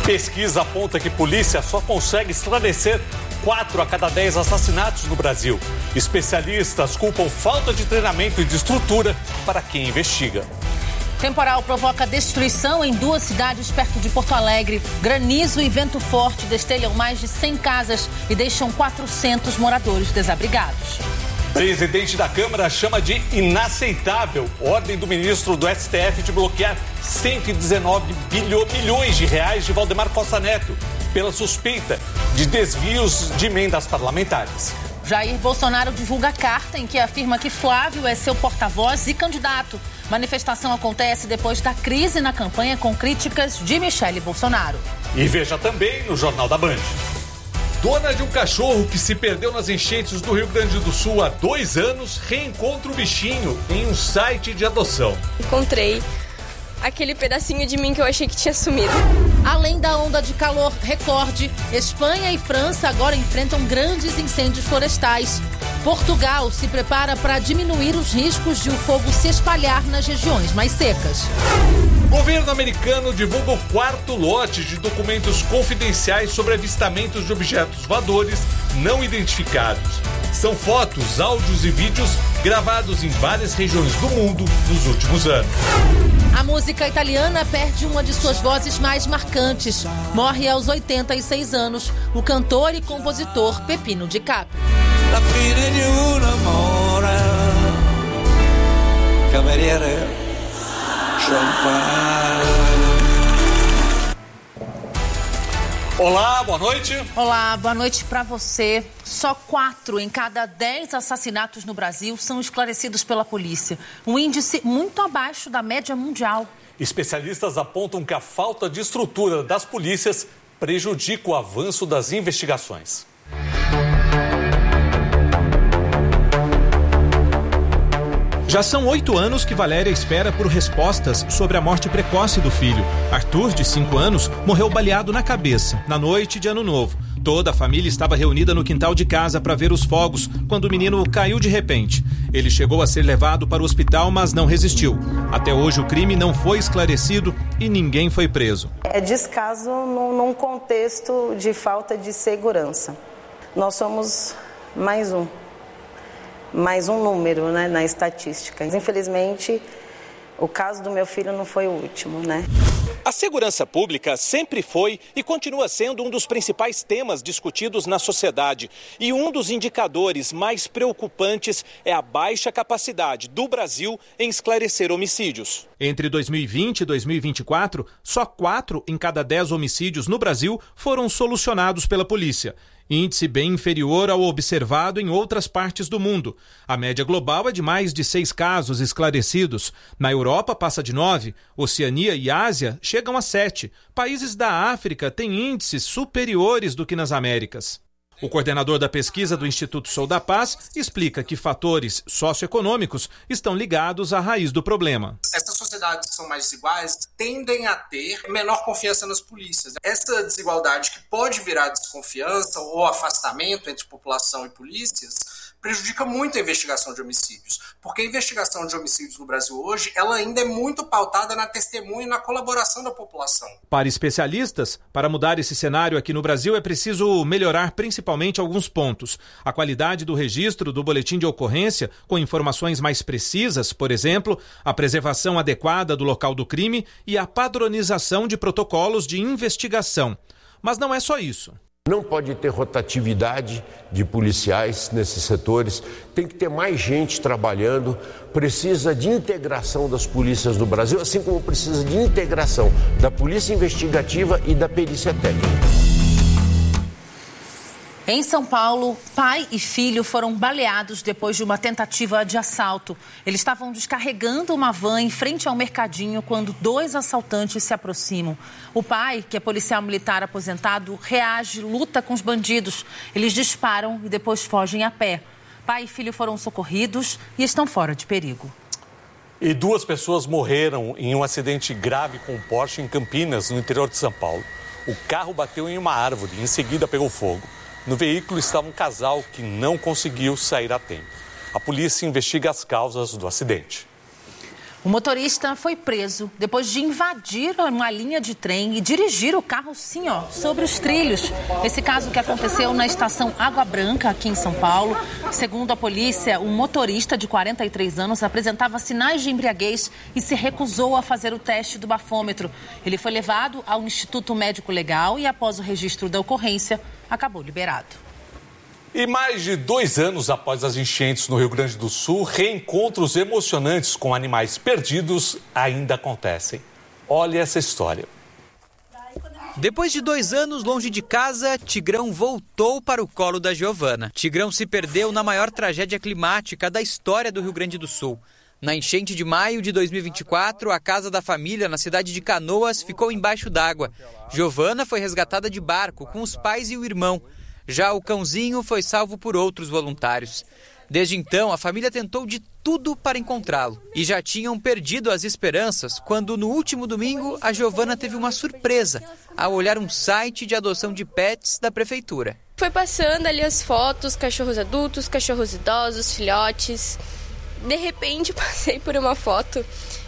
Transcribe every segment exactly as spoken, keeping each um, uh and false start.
Pesquisa aponta que polícia só consegue esclarecer quatro a cada dez assassinatos no Brasil. Especialistas culpam falta de treinamento e de estrutura para quem investiga. Temporal provoca destruição em duas cidades perto de Porto Alegre. Granizo e vento forte destelham mais de cem casas e deixam quatrocentos moradores desabrigados. Presidente da Câmara chama de inaceitável ordem do ministro do S T F de bloquear cento e dezenove bilhões de reais de Valdemar Costa Neto pela suspeita de desvios de emendas parlamentares. Jair Bolsonaro divulga carta em que afirma que Flávio é seu porta-voz e candidato. Manifestação acontece depois da crise na campanha com críticas de Michele Bolsonaro. E veja também no Jornal da Band. Dona de um cachorro que se perdeu nas enchentes do Rio Grande do Sul há dois anos reencontra o bichinho em um site de adoção. Encontrei aquele pedacinho de mim que eu achei que tinha sumido. Além da onda de calor recorde, Espanha e França agora enfrentam grandes incêndios florestais. Portugal se prepara para diminuir os riscos de o fogo se espalhar nas regiões mais secas. Governo americano divulga o quarto lote de documentos confidenciais sobre avistamentos de objetos voadores não identificados. São fotos, áudios e vídeos gravados em várias regiões do mundo nos últimos anos. A música italiana perde uma de suas vozes mais marcantes. Morre aos oitenta e seis anos o cantor e compositor Peppino Di Caprio. La fine di un amore, cameriere, champagne. Olá, boa noite. Olá, boa noite para você. Só quatro em cada dez assassinatos no Brasil são esclarecidos pela polícia. Um índice muito abaixo da média mundial. Especialistas apontam que a falta de estrutura das polícias prejudica o avanço das investigações. Já são oito anos que Valéria espera por respostas sobre a morte precoce do filho. Arthur, de cinco anos, morreu baleado na cabeça, na noite de Ano Novo. Toda a família estava reunida no quintal de casa para ver os fogos, quando o menino caiu de repente. Ele chegou a ser levado para o hospital, mas não resistiu. Até hoje o crime não foi esclarecido e ninguém foi preso. É descaso num, num contexto de falta de segurança. Nós somos mais um. mais um número, né, na estatística. Infelizmente, o caso do meu filho não foi o último, né? A segurança pública sempre foi e continua sendo um dos principais temas discutidos na sociedade. E um dos indicadores mais preocupantes é a baixa capacidade do Brasil em esclarecer homicídios. Entre dois mil e vinte e dois mil e vinte e quatro, só quatro em cada dez homicídios no Brasil foram solucionados pela polícia. Índice bem inferior ao observado em outras partes do mundo. A média global é de mais de seis casos esclarecidos. Na Europa passa de nove, Oceania e Ásia chegam a sete. Países da África têm índices superiores do que nas Américas. O coordenador da pesquisa do Instituto Sou da Paz explica que fatores socioeconômicos estão ligados à raiz do problema. Essas sociedades que são mais desiguais tendem a ter menor confiança nas polícias. Essa desigualdade que pode virar desconfiança ou afastamento entre população e polícias prejudica muito a investigação de homicídios, porque a investigação de homicídios no Brasil hoje, ela ainda é muito pautada na testemunha e na colaboração da população. Para especialistas, para mudar esse cenário aqui no Brasil é preciso melhorar principalmente alguns pontos. A qualidade do registro do boletim de ocorrência, com informações mais precisas, por exemplo, a preservação adequada do local do crime e a padronização de protocolos de investigação. Mas não é só isso. Não pode ter rotatividade de policiais nesses setores, tem que ter mais gente trabalhando, precisa de integração das polícias no Brasil, assim como precisa de integração da polícia investigativa e da perícia técnica. Em São Paulo, pai e filho foram baleados depois de uma tentativa de assalto. Eles estavam descarregando uma van em frente ao mercadinho quando dois assaltantes se aproximam. O pai, que é policial militar aposentado, reage, luta com os bandidos. Eles disparam e depois fogem a pé. Pai e filho foram socorridos e estão fora de perigo. E duas pessoas morreram em um acidente grave com um Porsche em Campinas, no interior de São Paulo. O carro bateu em uma árvore e em seguida pegou fogo. No veículo estava um casal que não conseguiu sair a tempo. A polícia investiga as causas do acidente. O motorista foi preso depois de invadir uma linha de trem e dirigir o carro, sim, ó, sobre os trilhos. Esse caso que aconteceu na estação Água Branca, aqui em São Paulo. Segundo a polícia, o motorista de quarenta e três anos apresentava sinais de embriaguez e se recusou a fazer o teste do bafômetro. Ele foi levado ao Instituto Médico Legal e, após o registro da ocorrência, acabou liberado. E mais de dois anos após as enchentes no Rio Grande do Sul, reencontros emocionantes com animais perdidos ainda acontecem. Olha essa história. Depois de dois anos longe de casa, Tigrão voltou para o colo da Giovana. Tigrão se perdeu na maior tragédia climática da história do Rio Grande do Sul. Na enchente de maio de dois mil e vinte e quatro, a casa da família na cidade de Canoas ficou embaixo d'água. Giovana foi resgatada de barco com os pais e o irmão. Já o cãozinho foi salvo por outros voluntários. Desde então, a família tentou de tudo para encontrá-lo. E já tinham perdido as esperanças quando, no último domingo, a Giovana teve uma surpresa ao olhar um site de adoção de pets da prefeitura. Foi passando ali as fotos, cachorros adultos, cachorros idosos, filhotes. De repente, passei por uma foto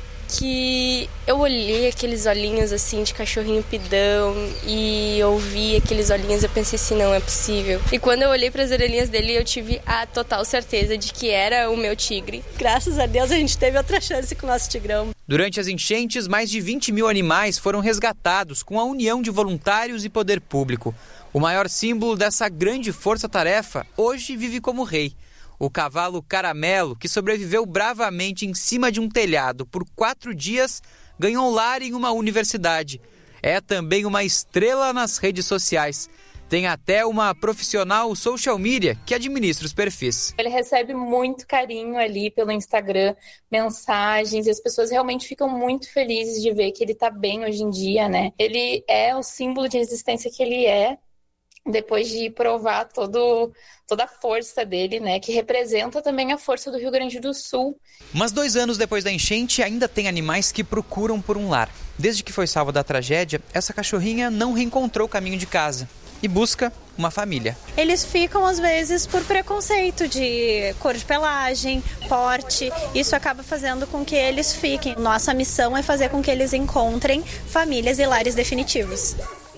que eu olhei aqueles olhinhos assim de cachorrinho pidão e eu vi aqueles olhinhos, eu pensei assim, não é possível. E quando eu olhei para as orelhinhas dele, eu tive a total certeza de que era o meu tigre. Graças a Deus a gente teve outra chance com o nosso Tigrão. Durante as enchentes, mais de vinte mil animais foram resgatados com a união de voluntários e poder público. O maior símbolo dessa grande força-tarefa hoje vive como rei. O cavalo Caramelo, que sobreviveu bravamente em cima de um telhado por quatro dias, ganhou lar em uma universidade. É também uma estrela nas redes sociais. Tem até uma profissional social media que administra os perfis. Ele recebe muito carinho ali pelo Instagram, mensagens, e as pessoas realmente ficam muito felizes de ver que ele está bem hoje em dia, né? Ele é o símbolo de resistência que ele é, depois de provar todo, toda a força dele, né, que representa também a força do Rio Grande do Sul. Mas dois anos depois da enchente, ainda tem animais que procuram por um lar. Desde que foi salva da tragédia, essa cachorrinha não reencontrou o caminho de casa e busca uma família. Eles ficam, às vezes, por preconceito de cor de pelagem, porte. Isso acaba fazendo com que eles fiquem. Nossa missão é fazer com que eles encontrem famílias e lares definitivos.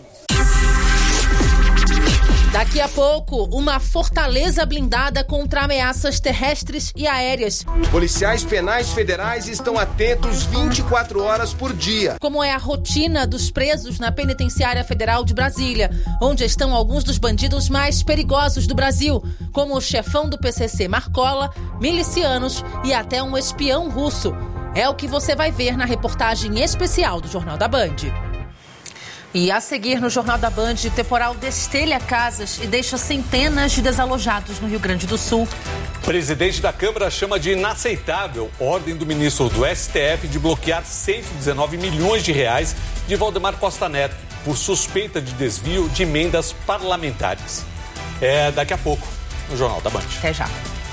Daqui a pouco, uma fortaleza blindada contra ameaças terrestres e aéreas. Policiais penais federais estão atentos vinte e quatro horas por dia. Como é a rotina dos presos na Penitenciária Federal de Brasília, onde estão alguns dos bandidos mais perigosos do Brasil, como o chefão do P C C Marcola, milicianos e até um espião russo. É o que você vai ver na reportagem especial do Jornal da Band. E a seguir no Jornal da Band, temporal destelha casas e deixa centenas de desalojados no Rio Grande do Sul. Presidente da Câmara chama de inaceitável ordem do ministro do S T F de bloquear cento e dezenove milhões de reais de Valdemar Costa Neto por suspeita de desvio de emendas parlamentares. É daqui a pouco no Jornal da Band. Até já.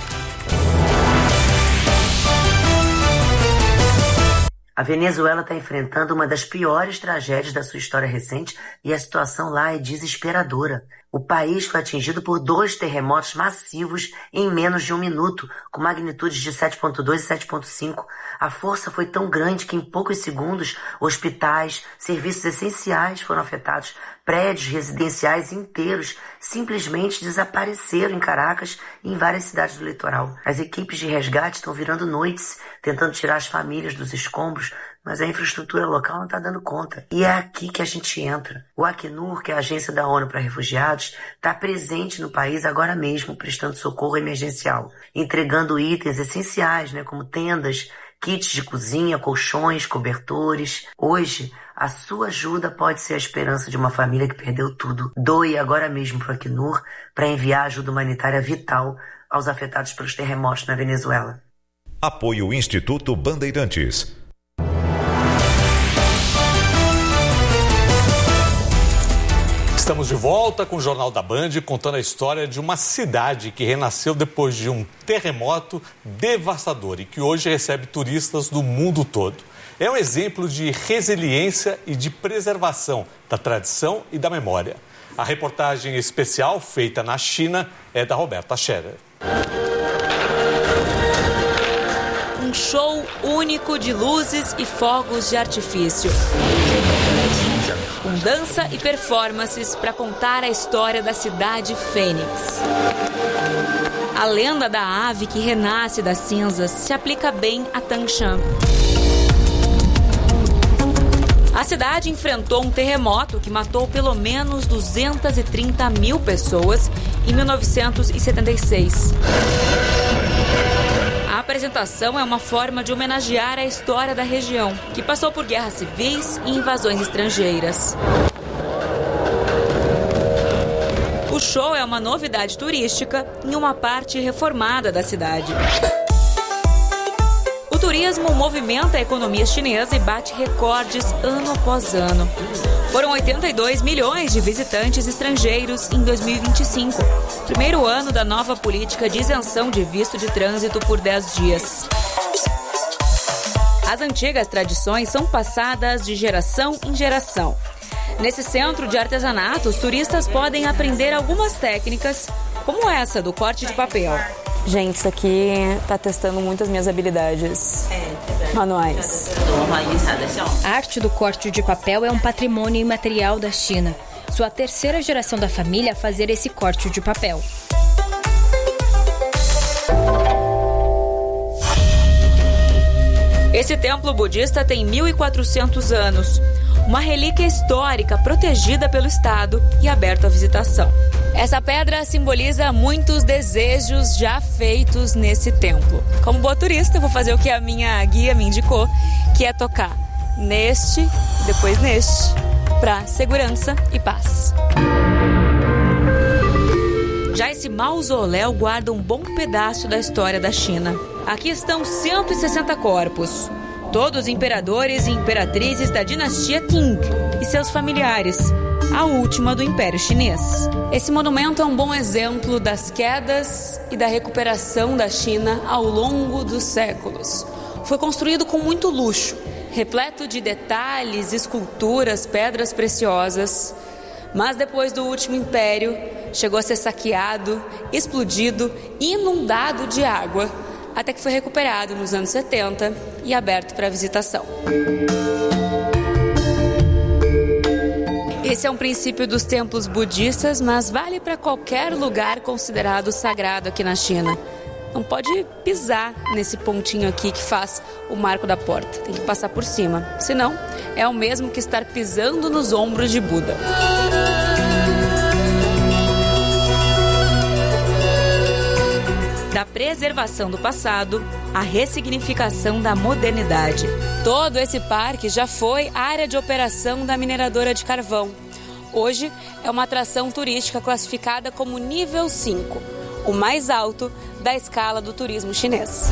A Venezuela está enfrentando uma das piores tragédias da sua história recente e a situação lá é desesperadora. O país foi atingido por dois terremotos massivos em menos de um minuto, com magnitudes de sete ponto dois e sete ponto cinco. A força foi tão grande que em poucos segundos hospitais, serviços essenciais foram afetados. Prédios residenciais inteiros simplesmente desapareceram em Caracas e em várias cidades do litoral. As equipes de resgate estão virando noites, tentando tirar as famílias dos escombros, mas a infraestrutura local não está dando conta. E é aqui que a gente entra. O Acnur, que é a agência da ONU para refugiados, está presente no país agora mesmo, prestando socorro emergencial, entregando itens essenciais, né, como tendas, kits de cozinha, colchões, cobertores. Hoje, a sua ajuda pode ser a esperança de uma família que perdeu tudo. Doe agora mesmo para o Acnur para enviar ajuda humanitária vital aos afetados pelos terremotos na Venezuela. Apoio Instituto Bandeirantes. Estamos de volta com o Jornal da Band, contando a história de uma cidade que renasceu depois de um terremoto devastador e que hoje recebe turistas do mundo todo. É um exemplo de resiliência e de preservação da tradição e da memória. A reportagem especial feita na China é da Roberta Scherer. um show único de luzes e fogos de artifício. Com dança e performances para contar a história da cidade Fênix. A lenda da ave que renasce das cinzas se aplica bem a Tangshan. A cidade enfrentou um terremoto que matou pelo menos duzentas e trinta mil pessoas em mil novecentos e setenta e seis. A apresentação é uma forma de homenagear a história da região, que passou por guerras civis e invasões estrangeiras. O show é uma novidade turística em uma parte reformada da cidade. O turismo movimenta a economia chinesa e bate recordes ano após ano. Foram oitenta e dois milhões de visitantes estrangeiros em dois mil e vinte e cinco, primeiro ano da nova política de isenção de visto de trânsito por dez dias. As antigas tradições são passadas de geração em geração. Nesse centro de artesanato, os turistas podem aprender algumas técnicas, como essa do corte de papel. Gente, isso aqui tá testando muitas minhas habilidades manuais. A arte do corte de papel é um patrimônio imaterial da China. Sua terceira geração da família a fazer esse corte de papel. Esse templo budista tem mil e quatrocentos anos. Uma relíquia histórica protegida pelo Estado e aberta à visitação. Essa pedra simboliza muitos desejos já feitos nesse templo. Como boa turista, vou fazer o que a minha guia me indicou, que é tocar neste e depois neste, para segurança e paz. Já esse mausoléu guarda um bom pedaço da história da China. Aqui estão cento e sessenta corpos. Todos imperadores e imperatrizes da dinastia Qing e seus familiares, a última do Império Chinês. Esse monumento é um bom exemplo das quedas e da recuperação da China ao longo dos séculos. Foi construído com muito luxo, repleto de detalhes, esculturas, pedras preciosas. Mas depois do último império, chegou a ser saqueado, explodido e inundado de água, até que foi recuperado nos anos setenta e aberto para visitação. Esse é um princípio dos templos budistas, mas vale para qualquer lugar considerado sagrado aqui na China. Não pode pisar nesse pontinho aqui que faz o marco da porta. Tem que passar por cima. Senão, é o mesmo que estar pisando nos ombros de Buda. Da preservação do passado à ressignificação da modernidade. Todo esse parque já foi área de operação da mineradora de carvão. Hoje é uma atração turística classificada como nível cinco, o mais alto da escala do turismo chinês.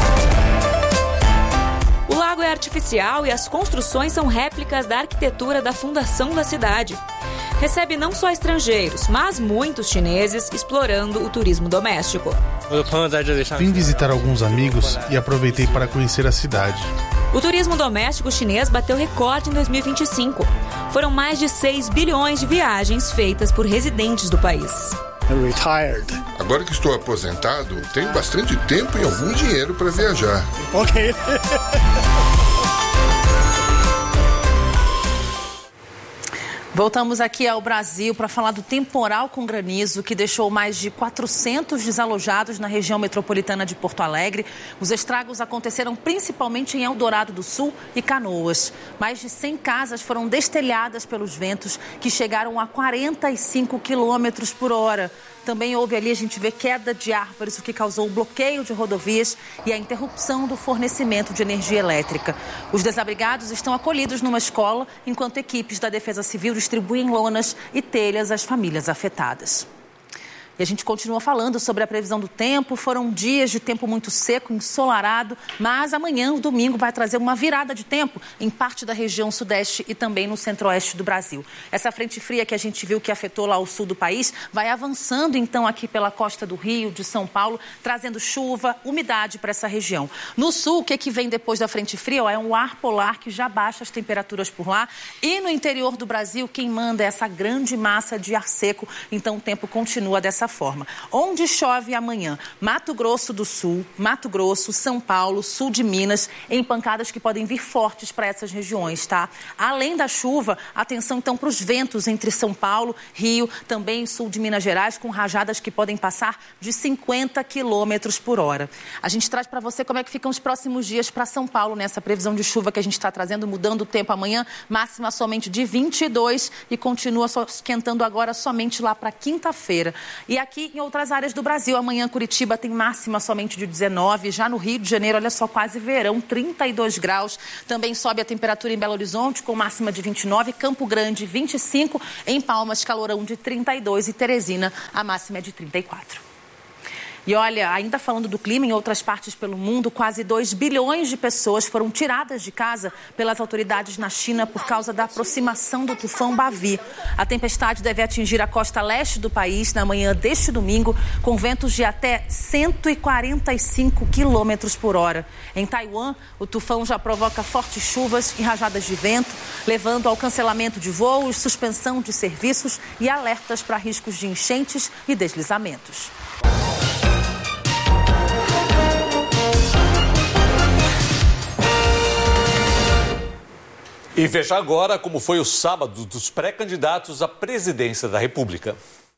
O lago é artificial e as construções são réplicas da arquitetura da fundação da cidade. Recebe não só estrangeiros, mas muitos chineses explorando o turismo doméstico. Vim visitar alguns amigos e aproveitei para conhecer a cidade. O turismo doméstico chinês bateu recorde em dois mil e vinte e cinco. Foram mais de seis bilhões de viagens feitas por residentes do país. Agora que estou aposentado, tenho bastante tempo e algum dinheiro para viajar. Ok. Voltamos aqui ao Brasil para falar do temporal com granizo que deixou mais de quatrocentos desalojados na região metropolitana de Porto Alegre. Os estragos aconteceram principalmente em Eldorado do Sul e Canoas. Mais de cem casas foram destelhadas pelos ventos que chegaram a quarenta e cinco quilômetros por hora. Também houve ali, a gente vê, queda de árvores, o que causou o bloqueio de rodovias e a interrupção do fornecimento de energia elétrica. Os desabrigados estão acolhidos numa escola, enquanto equipes da Defesa Civil distribuem lonas e telhas às famílias afetadas. E a gente continua falando sobre a previsão do tempo. Foram dias de tempo muito seco, ensolarado, mas amanhã, o domingo, vai trazer uma virada de tempo em parte da região sudeste e também no centro-oeste do Brasil. Essa frente fria que a gente viu que afetou lá o sul do país vai avançando então aqui pela costa do Rio, de São Paulo, trazendo chuva, umidade para essa região. No sul, o que, que vem depois da frente fria? Ó, é um ar polar que já baixa as temperaturas por lá. E no interior do Brasil, quem manda é essa grande massa de ar seco. Então o tempo continua dessa forma. Onde chove amanhã? Mato Grosso do Sul, Mato Grosso, São Paulo, sul de Minas, em pancadas que podem vir fortes para essas regiões, tá? Além da chuva, atenção então para os ventos entre São Paulo, Rio, também sul de Minas Gerais, com rajadas que podem passar de cinquenta quilômetros por hora. A gente traz para você como é que ficam os próximos dias para São Paulo, nessa previsão de chuva que a gente está trazendo, mudando o tempo amanhã, máxima somente de vinte e dois e continua só esquentando agora somente lá para quinta-feira. E aqui em outras áreas do Brasil, amanhã Curitiba tem máxima somente de dezenove, já no Rio de Janeiro, olha só, quase verão, trinta e dois graus. Também sobe a temperatura em Belo Horizonte com máxima de vinte e nove, Campo Grande vinte e cinco, em Palmas calorão de trinta e dois e Teresina a máxima é de trinta e quatro. E olha, ainda falando do clima, em outras partes pelo mundo, quase dois bilhões de pessoas foram tiradas de casa pelas autoridades na China por causa da aproximação do tufão Bavi. A tempestade deve atingir a costa leste do país na manhã deste domingo, com ventos de até cento e quarenta e cinco quilômetros por hora. Em Taiwan, o tufão já provoca fortes chuvas e rajadas de vento, levando ao cancelamento de voos, suspensão de serviços e alertas para riscos de enchentes e deslizamentos. E veja agora como foi o sábado dos pré-candidatos à presidência da República.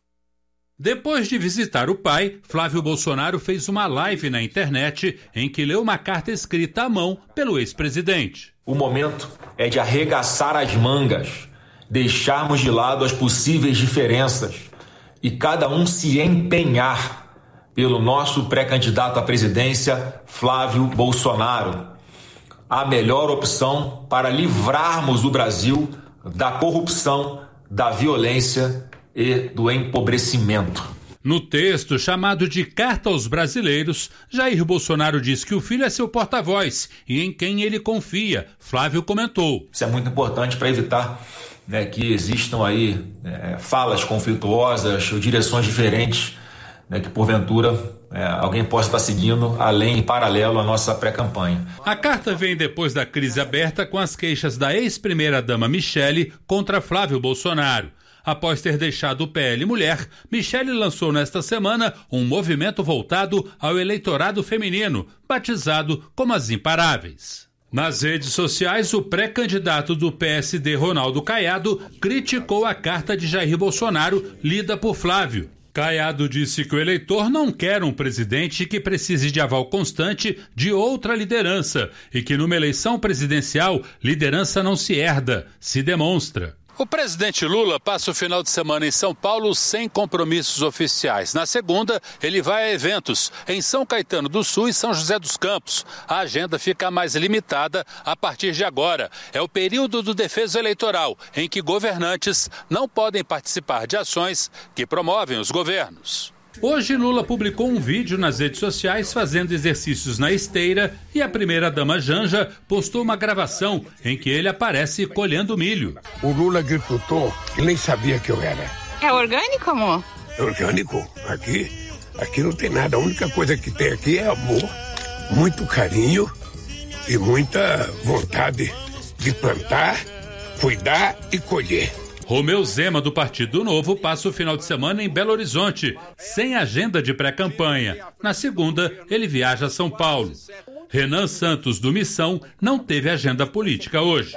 Depois de visitar o pai, Flávio Bolsonaro fez uma live na internet em que leu uma carta escrita à mão pelo ex-presidente. O momento é de arregaçar as mangas, deixarmos de lado as possíveis diferenças e cada um se empenhar pelo nosso pré-candidato à presidência, Flávio Bolsonaro. A melhor opção para livrarmos o Brasil da corrupção, da violência e do empobrecimento. No texto chamado de Carta aos Brasileiros, Jair Bolsonaro diz que o filho é seu porta-voz e em quem ele confia. Flávio comentou. Isso é muito importante para evitar, né, que existam aí é, falas conflituosas ou direções diferentes, né, que porventura É, alguém possa estar seguindo além e paralelo à nossa pré-campanha. A carta vem depois da crise aberta com as queixas da ex-primeira-dama Michele contra Flávio Bolsonaro. Após ter deixado o P L Mulher, Michele lançou nesta semana um movimento voltado ao eleitorado feminino, batizado como as Imparáveis. Nas redes sociais, o pré-candidato do P S D, Ronaldo Caiado, criticou a carta de Jair Bolsonaro lida por Flávio. Caiado disse que o eleitor não quer um presidente que precise de aval constante de outra liderança e que numa eleição presidencial, liderança não se herda, se demonstra. O presidente Lula passa o final de semana em São Paulo sem compromissos oficiais. Na segunda, ele vai a eventos em São Caetano do Sul e São José dos Campos. A agenda fica mais limitada a partir de agora. É o período do defeso eleitoral, em que governantes não podem participar de ações que promovem os governos. Hoje, Lula publicou um vídeo nas redes sociais fazendo exercícios na esteira e a primeira-dama Janja postou uma gravação em que ele aparece colhendo milho. O Lula agricultor, que nem sabia que eu era. É orgânico, amor? É orgânico? Aqui? Aqui não tem nada. A única coisa que tem aqui é amor, muito carinho e muita vontade de plantar, cuidar e colher. Romeu Zema, do Partido Novo, passa o final de semana em Belo Horizonte, sem agenda de pré-campanha. Na segunda, ele viaja a São Paulo. Renan Santos, do Missão, não teve agenda política hoje.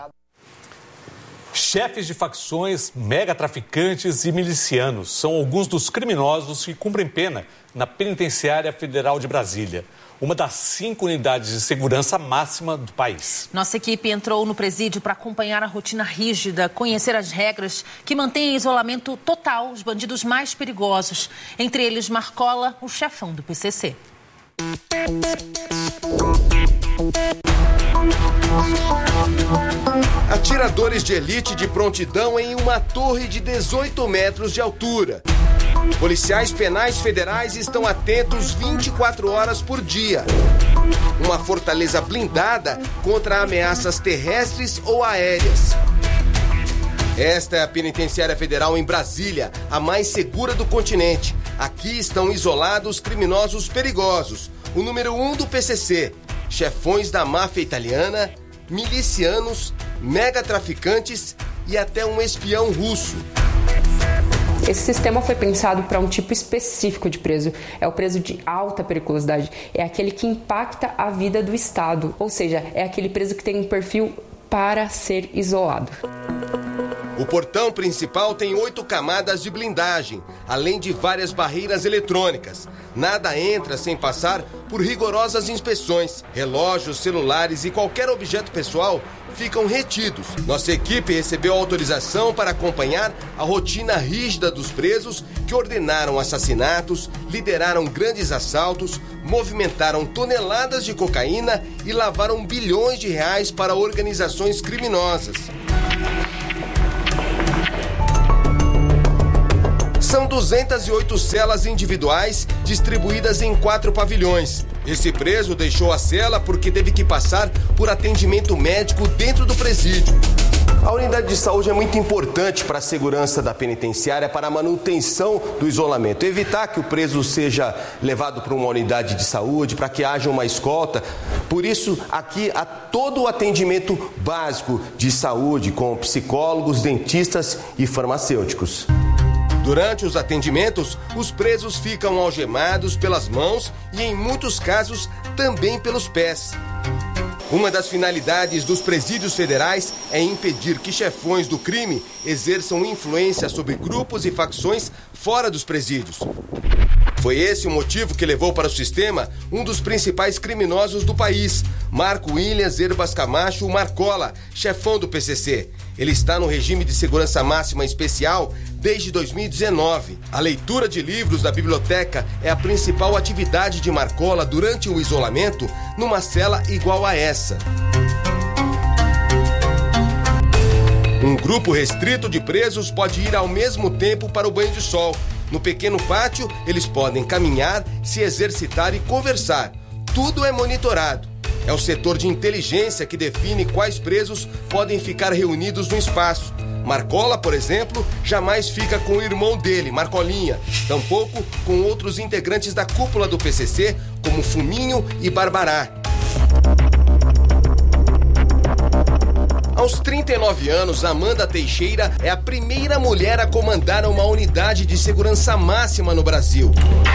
Chefes de facções, megatraficantes e milicianos são alguns dos criminosos que cumprem pena na Penitenciária Federal de Brasília, uma das cinco unidades de segurança máxima do país. Nossa equipe entrou no presídio para acompanhar a rotina rígida, conhecer as regras que mantêm em isolamento total os bandidos mais perigosos. Entre eles, Marcola, o chefão do P C C. Atiradores de elite de prontidão em uma torre de dezoito metros de altura. Policiais penais federais estão atentos vinte e quatro horas por dia. Uma fortaleza blindada contra ameaças terrestres ou aéreas. Esta é a Penitenciária Federal em Brasília, a mais segura do continente. Aqui estão isolados criminosos perigosos. O número um do P C C, chefões da máfia italiana, milicianos, megatraficantes e até um espião russo. Esse sistema foi pensado para um tipo específico de preso. É o preso de alta periculosidade. É aquele que impacta a vida do Estado. Ou seja, é aquele preso que tem um perfil para ser isolado. O portão principal tem oito camadas de blindagem, além de várias barreiras eletrônicas. Nada entra sem passar por rigorosas inspeções. Relógios, celulares e qualquer objeto pessoal ficam retidos. Nossa equipe recebeu autorização para acompanhar a rotina rígida dos presos que ordenaram assassinatos, lideraram grandes assaltos, movimentaram toneladas de cocaína e lavaram bilhões de reais para organizações criminosas. São duzentas e oito celas individuais distribuídas em quatro pavilhões. Esse preso deixou a cela porque teve que passar por atendimento médico dentro do presídio. A unidade de saúde é muito importante para a segurança da penitenciária, para a manutenção do isolamento. Evitar que o preso seja levado para uma unidade de saúde, para que haja uma escolta. Por isso, aqui há todo o atendimento básico de saúde, com psicólogos, dentistas e farmacêuticos. Durante os atendimentos, os presos ficam algemados pelas mãos e, em muitos casos, também pelos pés. Uma das finalidades dos presídios federais é impedir que chefões do crime exerçam influência sobre grupos e facções fora dos presídios. Foi esse o motivo que levou para o sistema um dos principais criminosos do país, Marco Williams Herbas Camacho Marcola, chefão do P C C. Ele está no regime de segurança máxima especial desde dois mil e dezenove. A leitura de livros da biblioteca é a principal atividade de Marcola durante o isolamento numa cela igual a essa. Um grupo restrito de presos pode ir ao mesmo tempo para o banho de sol. No pequeno pátio, eles podem caminhar, se exercitar e conversar. Tudo é monitorado. É o setor de inteligência que define quais presos podem ficar reunidos no espaço. Marcola, por exemplo, jamais fica com o irmão dele, Marcolinha, tampouco com outros integrantes da cúpula do P C C, como Fuminho e Barbará. Aos trinta e nove anos, Amanda Teixeira é a primeira mulher a comandar uma unidade de segurança máxima no Brasil.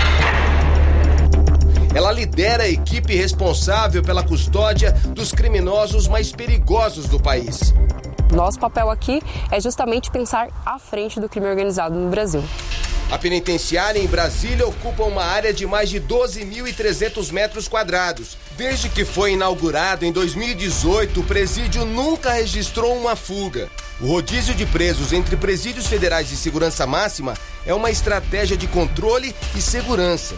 Ela lidera a equipe responsável pela custódia dos criminosos mais perigosos do país. Nosso papel aqui é justamente pensar à frente do crime organizado no Brasil. A penitenciária em Brasília ocupa uma área de mais de doze mil e trezentos metros quadrados. Desde que foi inaugurado em dois mil e dezoito, o presídio nunca registrou uma fuga. O rodízio de presos entre presídios federais de segurança máxima é uma estratégia de controle e segurança.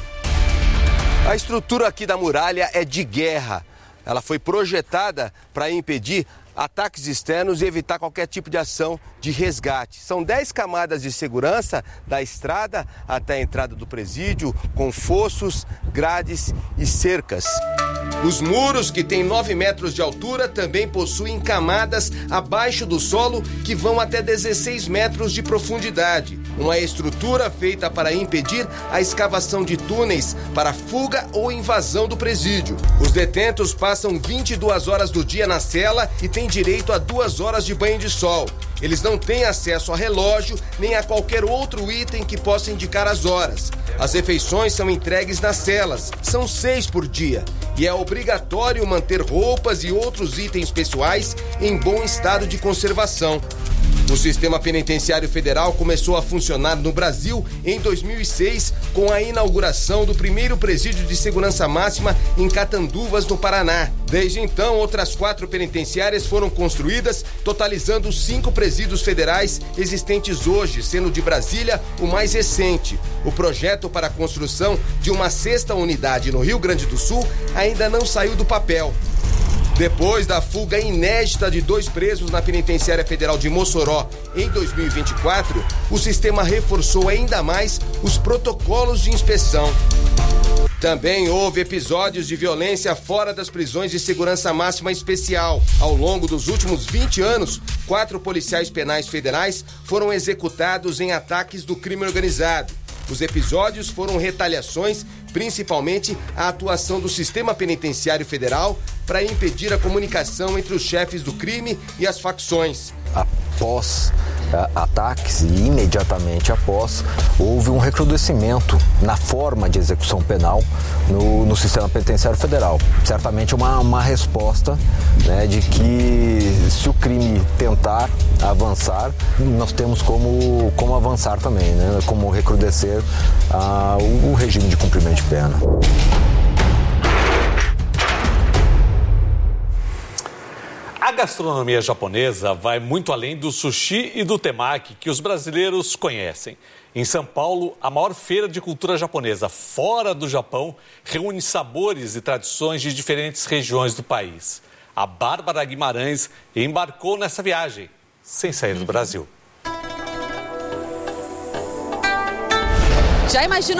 A estrutura aqui da muralha é de guerra. Ela foi projetada para impedir ataques externos e evitar qualquer tipo de ação de resgate. São dez camadas de segurança da estrada até a entrada do presídio, com fossos, grades e cercas. Os muros, que têm nove metros de altura, também possuem camadas abaixo do solo que vão até dezesseis metros de profundidade. Uma estrutura feita para impedir a escavação de túneis para fuga ou invasão do presídio. Os detentos passam vinte e duas horas do dia na cela e têm direito a duas horas de banho de sol. Eles não têm acesso a relógio nem a qualquer outro item que possa indicar as horas. As refeições são entregues nas celas, são seis por dia, e é obrigatório manter roupas e outros itens pessoais em bom estado de conservação. O sistema penitenciário federal começou a funcionar no Brasil em dois mil e seis, com a inauguração do primeiro presídio de segurança máxima em Catanduvas, no Paraná. Desde então, outras quatro penitenciárias foram construídas, totalizando cinco presídios federais existentes hoje, sendo de Brasília o mais recente. O projeto para a construção de uma sexta unidade no Rio Grande do Sul ainda não saiu do papel. Depois da fuga inédita de dois presos na Penitenciária Federal de Mossoró em dois mil e vinte e quatro, o sistema reforçou ainda mais os protocolos de inspeção. Também houve episódios de violência fora das prisões de segurança máxima especial. Ao longo dos últimos vinte anos, quatro policiais penais federais foram executados em ataques do crime organizado. Os episódios foram retaliações, principalmente a atuação do sistema penitenciário federal para impedir a comunicação entre os chefes do crime e as facções. Após ataques e imediatamente após houve um recrudescimento na forma de execução penal no, no sistema penitenciário federal. Certamente uma, uma resposta, né, de que se o crime tentar avançar, nós temos como, como avançar também, né, como recrudescer ah, o, o regime de cumprimento de pena. A gastronomia japonesa vai muito além do sushi e do temaki que os brasileiros conhecem. Em São Paulo, a maior feira de cultura japonesa fora do Japão reúne sabores e tradições de diferentes regiões do país. A Bárbara Guimarães embarcou nessa viagem, sem sair do Brasil. Já imaginou